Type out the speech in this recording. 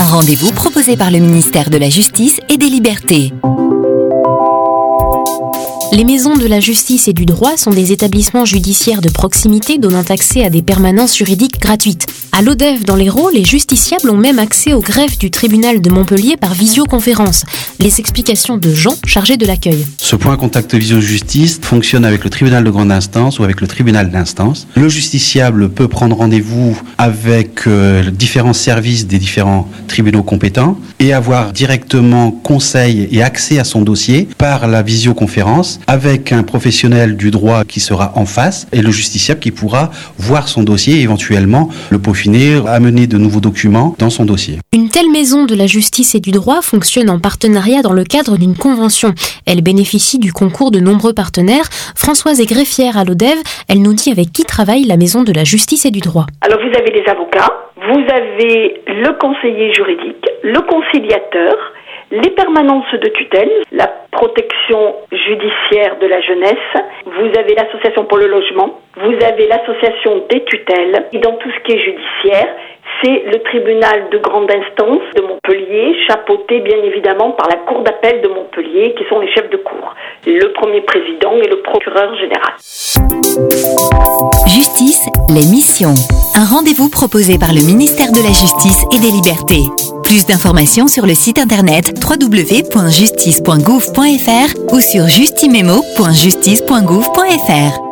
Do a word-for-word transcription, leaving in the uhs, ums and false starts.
rendez-vous proposé par le ministère de la Justice et des Libertés. Les maisons de la justice et du droit sont des établissements judiciaires de proximité donnant accès à des permanences juridiques gratuites. À l'Odève, dans l'Hérault, les justiciables ont même accès au greffe du tribunal de Montpellier par visioconférence. Les explications de Jean, chargé de l'accueil. Ce point contact visio-justice fonctionne avec le tribunal de grande instance ou avec le tribunal d'instance. Le justiciable peut prendre rendez-vous avec euh, différents services des différents tribunaux compétents et avoir directement conseil et accès à son dossier par la visioconférence avec un professionnel du droit qui sera en face et le justiciable qui pourra voir son dossier et éventuellement le peaufiner, amener de nouveaux documents dans son dossier. Une telle maison de la justice et du droit fonctionne en partenariat dans le cadre d'une convention. Elle bénéficie du concours de nombreux partenaires. Françoise est greffière à l'Odève. Elle nous dit avec qui travaille la maison de la justice et du droit. Alors vous avez les avocats, vous avez le conseiller juridique, le conciliateur, les permanences de tutelle, la protection judiciaire de la jeunesse, vous avez l'association pour le logement, vous avez l'association des tutelles, et dans tout ce qui est judiciaire, c'est le tribunal de grande instance de Montpellier, chapeauté bien évidemment par la cour d'appel de Montpellier, qui sont les chefs de cour, le premier président et le procureur général. Justice, les missions. Un rendez-vous proposé par le ministère de la Justice et des Libertés. Plus d'informations sur le site internet w w w point justice point gouv point f r ou sur justimemo point justice point gouv point f r.